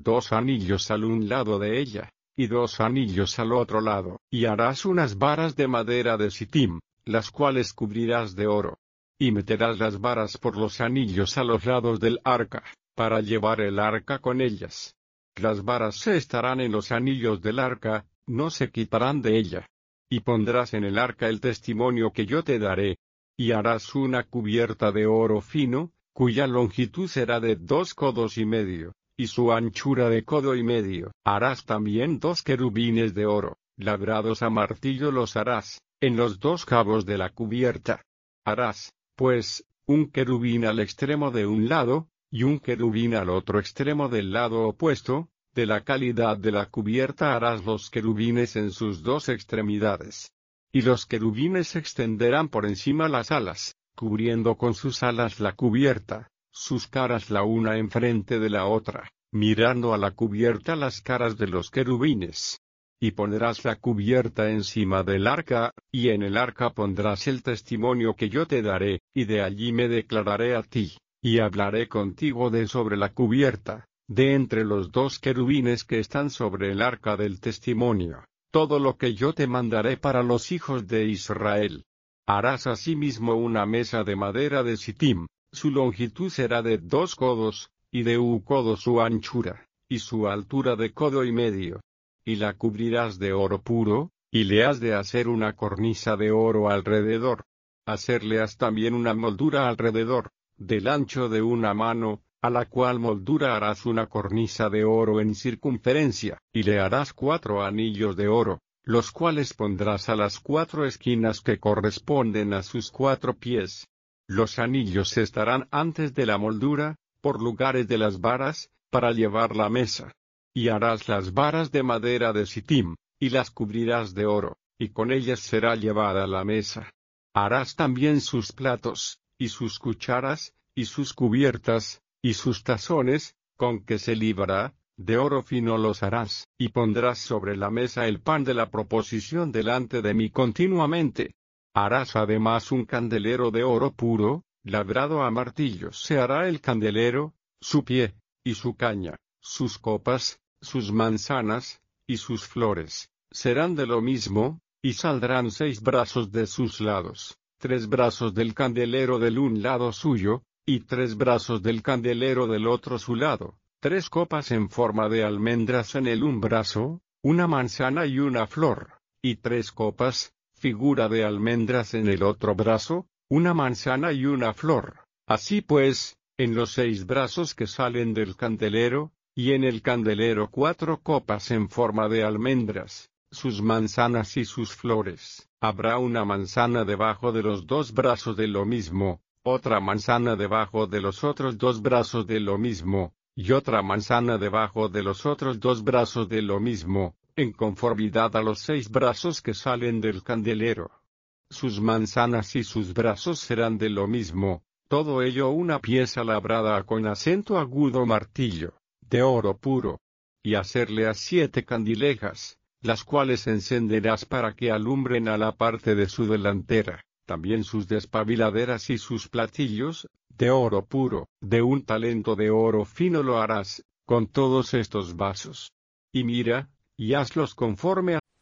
2 anillos al un lado de ella, y 2 anillos al otro lado. Y harás unas varas de madera de sitim, las cuales cubrirás de oro. Y meterás las varas por los anillos a los lados del arca, para llevar el arca con ellas. Las varas se estarán en los anillos del arca, no se quitarán de ella. Y pondrás en el arca el testimonio que yo te daré. Y harás una cubierta de oro fino, cuya longitud será de 2 codos y medio, y su anchura de codo y medio. Harás también 2 querubines de oro, labrados a martillo los harás, en los 2 cabos de la cubierta. Harás, pues, un querubín al extremo de un lado, y un querubín al otro extremo del lado opuesto. De la calidad de la cubierta harás los querubines en sus 2 extremidades. Y los querubines extenderán por encima las alas, cubriendo con sus alas la cubierta, sus caras la una enfrente de la otra, mirando a la cubierta las caras de los querubines. Y pondrás la cubierta encima del arca, y en el arca pondrás el testimonio que yo te daré, y de allí me declararé a ti, y hablaré contigo de sobre la cubierta, de entre los 2 querubines que están sobre el arca del testimonio, todo lo que yo te mandaré para los hijos de Israel. Harás asimismo una mesa de madera de sitim, su longitud será de 2 codos, y de un codo su anchura, y su altura de codo y medio. Y la cubrirás de oro puro, y le has de hacer una cornisa de oro alrededor. Hacerle has también una moldura alrededor, del ancho de una mano, a la cual moldura harás una cornisa de oro en circunferencia, y le harás 4 anillos de oro, los cuales pondrás a las 4 esquinas que corresponden a sus 4 pies. Los anillos estarán antes de la moldura, por lugares de las varas, para llevar la mesa. Y harás las varas de madera de sitim, y las cubrirás de oro, y con ellas será llevada la mesa. Harás también sus platos, y sus cucharas, y sus cubiertas, y sus tazones, con que se librará, de oro fino los harás, y pondrás sobre la mesa el pan de la proposición delante de mí continuamente. Harás además un candelero de oro puro, labrado a martillos. Se hará el candelero, su pie, y su caña, sus copas, sus manzanas, y sus flores, serán de lo mismo, y saldrán 6 brazos de sus lados, 3 brazos del candelero del un lado suyo, y 3 brazos del candelero del otro su lado, 3 copas en forma de almendras en el un brazo, una manzana y una flor, y 3 copas, figura de almendras en el otro brazo, una manzana y una flor. Así pues, en los 6 brazos que salen del candelero, y en el candelero 4 copas en forma de almendras, sus manzanas y sus flores. Habrá una manzana debajo de los 2 brazos de lo mismo, otra manzana debajo de los otros 2 brazos de lo mismo, y otra manzana debajo de los otros 2 brazos de lo mismo, en conformidad a los 6 brazos que salen del candelero. Sus manzanas y sus brazos serán de lo mismo, todo ello una pieza labrada con acento agudo martillo, de oro puro. Y hacerle a 7 candilejas, las cuales encenderás para que alumbren a la parte de su delantera. También sus despabiladeras y sus platillos, de oro puro, de un talento de oro fino lo harás, con todos estos vasos. Y mira, y hazlos conforme a